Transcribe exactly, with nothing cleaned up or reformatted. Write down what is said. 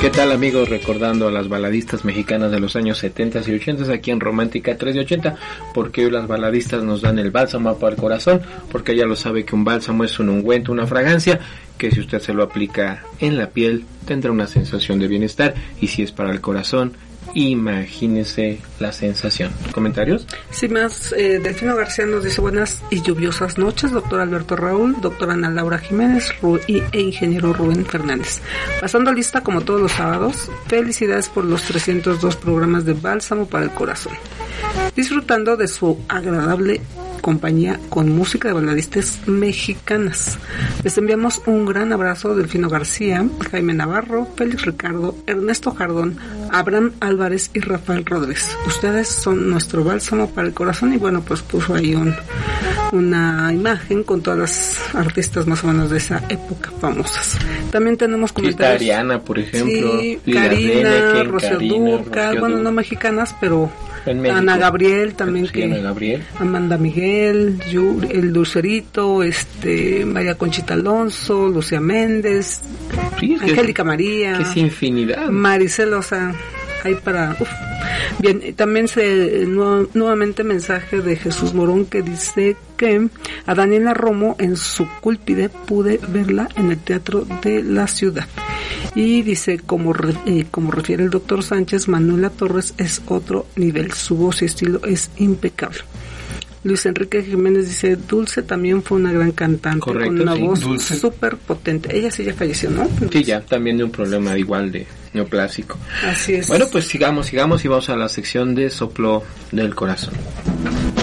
¿Qué tal, amigos? Recordando a las baladistas mexicanas de los años setenta y ochenta aquí en Romántica tres de ochenta, porque hoy las baladistas nos dan el bálsamo para el corazón, porque ella lo sabe que un bálsamo es un ungüento, una fragancia, que si usted se lo aplica en la piel tendrá una sensación de bienestar, y si es para el corazón, imagínese la sensación. ¿Comentarios? Sí, más, eh, Delfino García nos dice: buenas y lluviosas noches, doctor Alberto Raúl, doctora Ana Laura Jiménez Ru- y, e ingeniero Rubén Fernández. Pasando lista como todos los sábados, felicidades por los trescientos dos programas de Bálsamo para el Corazón. Disfrutando de su agradable compañía con música de baladistas mexicanas. Les enviamos un gran abrazo: Delfino García, Jaime Navarro, Félix Ricardo, Ernesto Jardón, Abraham Álvarez y Rafael Rodríguez. Ustedes son nuestro bálsamo para el corazón. Y bueno, pues puso ahí un, una imagen con todas las artistas más o menos de esa época famosas. También tenemos comentarios. Sí, Ariana, por ejemplo. Sí, Lila Karina, Deneken, Rocío Karina, Dúrcal, Rocío bueno, Dúrcal. no mexicanas, pero En Ana Gabriel también, sí, que Ana Gabriel. Amanda Miguel, Yuri, el Dulcerito, este María Conchita Alonso, Lucía Méndez, Sí, es que Angélica es, María, que es infinidad. Maricela, o sea, hay para... Uf. Bien, también se nu- nuevamente mensaje de Jesús Morón, que dice que a Daniela Romo en su Cúlpide pude verla en el Teatro de la Ciudad. Y dice, como, re, eh, como refiere el doctor Sánchez, Manuela Torres es otro nivel, su voz y estilo es impecable. Luis Enrique Jiménez dice: Dulce también fue una gran cantante. Correcto, con una sí, voz Dulce. súper potente. Ella sí ya falleció, ¿no? Sí, ya, también de un problema igual de neoplásico. Así es. Bueno, pues sigamos, sigamos y vamos a la sección de soplo del corazón.